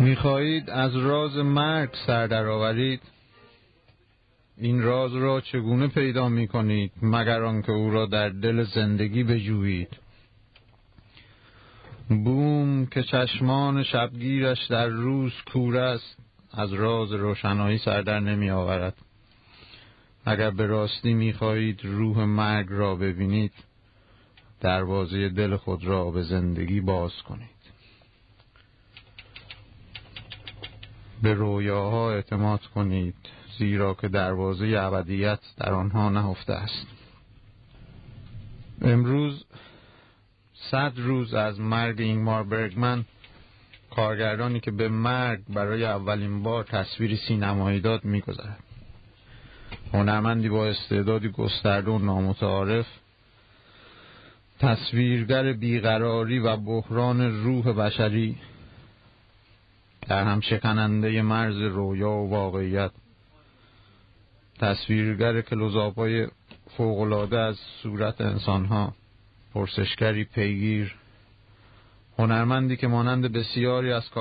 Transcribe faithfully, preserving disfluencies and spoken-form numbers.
می‌خواهید از راز مرگ سر درآورید؟ این راز را چگونه پیدا می‌کنید مگر آنکه او را در دل زندگی بجویید؟ بوم که چشمان شبگیرش در روز کور است، از راز روشنایی سر در نمی آورد. اگر به راستی می‌خواهید روح مرگ را ببینید، دروازه دل خود را به زندگی باز کنید. به رویاها اعتماد کنید، زیرا که دروازه ابدیت در آنها نهفته است. امروز صد روز از مرگ اینگمار برگمن، کارگردانی که به مرگ برای اولین بار تصویری سینمایی داد می‌گذرد. هنرمندی با استعدادی گسترده و نامتعارف، تصویرگر بیقراری و بحران روح بشری، در هم شکننده مرز رویا و واقعیت، تصویرگر کلوزآپ‌های فوق‌العاده از صورت انسان‌ها، پرسشگری پیگیر، هنرمندی که مانند بسیاری از